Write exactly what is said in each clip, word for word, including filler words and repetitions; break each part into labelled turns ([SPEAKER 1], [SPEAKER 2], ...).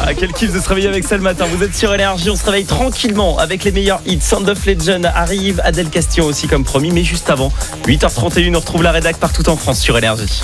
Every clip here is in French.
[SPEAKER 1] Ah, quel kiff de se réveiller avec ça le matin. Vous êtes sur Énergie, on se réveille tranquillement avec les meilleurs hits. Sound of Legend arrive, Adèle Castillon aussi comme promis. Mais juste avant, huit heures trente et une, on retrouve la rédac partout en France sur Énergie.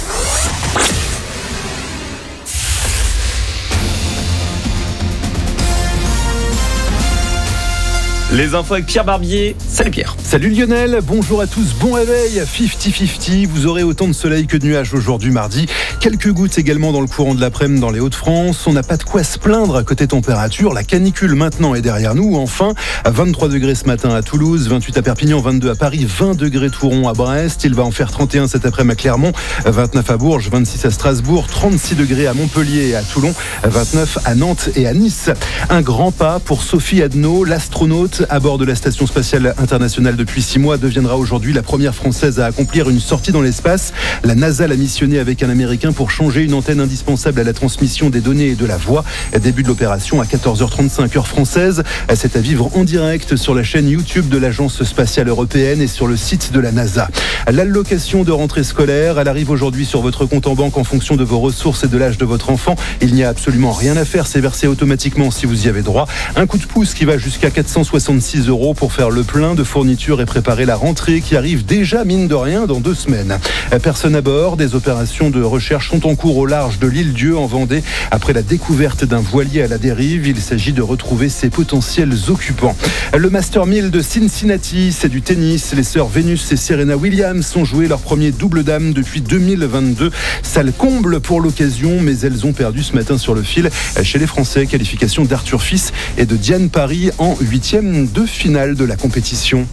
[SPEAKER 1] Les infos avec Pierre Barbier. Salut Pierre.
[SPEAKER 2] Salut Lionel, bonjour à tous, bon réveil. cinquante cinquante, vous aurez autant de soleil que de nuages aujourd'hui mardi. Quelques gouttes également dans le courant de l'après-midi dans les Hauts-de-France. On n'a pas de quoi se plaindre côté température. La canicule maintenant est derrière nous. Enfin, vingt-trois degrés ce matin à Toulouse, vingt-huit à Perpignan, vingt-deux à Paris, vingt degrés Touron à Brest. Il va en faire trente et un cet après-midi à Clermont, vingt-neuf à Bourges, vingt-six à Strasbourg, trente-six degrés à Montpellier et à Toulon, vingt-neuf à Nantes et à Nice. Un grand pas pour Sophie Adno, l'astronaute à bord de la Station spatiale internationale depuis six mois, deviendra aujourd'hui la première française à accomplir une sortie dans l'espace. La NASA l'a missionnée avec un Américain pour changer une antenne indispensable à la transmission des données et de la voix. Début de l'opération à quatorze heures trente-cinq heure française. C'est à vivre en direct sur la chaîne YouTube de l'Agence spatiale européenne et sur le site de la NASA. L'allocation de rentrée scolaire, elle arrive aujourd'hui sur votre compte en banque en fonction de vos ressources et de l'âge de votre enfant. Il n'y a absolument rien à faire, c'est versé automatiquement si vous y avez droit. Un coup de pouce qui va jusqu'à quatre cent soixante-six euros pour faire le plein de fournitures et préparer la rentrée qui arrive déjà, mine de rien, dans deux semaines. Personne à bord, des opérations de recherche sont en cours au large de l'île Dieu en Vendée. Après la découverte d'un voilier à la dérive, il s'agit de retrouver ses potentiels occupants. Le Master mille de Cincinnati, c'est du tennis. Les sœurs Venus et Serena Williams ont joué leur premier double dame depuis deux mille vingt-deux. Salle comble pour l'occasion, mais elles ont perdu ce matin sur le fil chez les Français. Qualification d'Arthur Fils et de Diane Paris en huitième de finale de la compétition.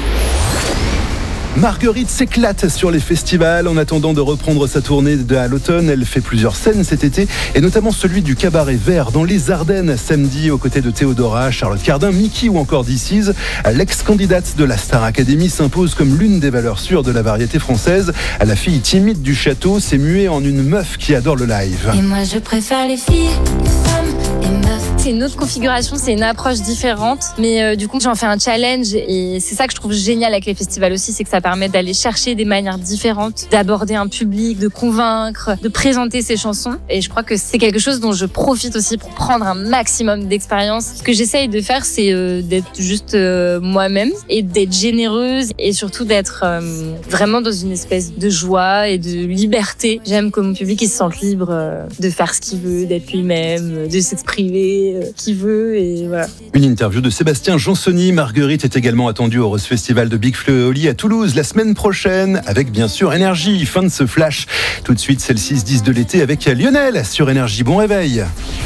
[SPEAKER 2] Marguerite s'éclate sur les festivals en attendant de reprendre sa tournée de à l'automne. Elle fait plusieurs scènes cet été et notamment celui du Cabaret Vert dans les Ardennes samedi aux côtés de Théodora, Charlotte Cardin, Mickey ou encore D C's. L'ex-candidate de la Star Academy s'impose comme l'une des valeurs sûres de la variété française. La fille timide du château s'est muée en une meuf qui adore le live.
[SPEAKER 3] Et moi je préfère les filles, les femmes, les meufs.
[SPEAKER 4] C'est une autre configuration, c'est une approche différente, mais euh, du coup j'en fais un challenge et c'est ça que je trouve génial avec les festivals aussi, c'est que ça permet d'aller chercher des manières différentes, d'aborder un public, de convaincre, de présenter ses chansons, et je crois que c'est quelque chose dont je profite aussi pour prendre un maximum d'expérience. Ce que j'essaye de faire, c'est euh, d'être juste euh, moi-même et d'être généreuse et surtout d'être euh, vraiment dans une espèce de joie et de liberté. J'aime que mon public il se sente libre euh, de faire ce qu'il veut, d'être lui-même, de s'exprimer qui veut et voilà.
[SPEAKER 2] Une interview de Sébastien Jansoni. Marguerite est également attendue au Rose Festival de Big Fleu et Oli à Toulouse la semaine prochaine avec bien sûr Énergie. Fin de ce flash. Tout de suite c'est le six dix de l'été avec Lionel sur Énergie. Bon réveil.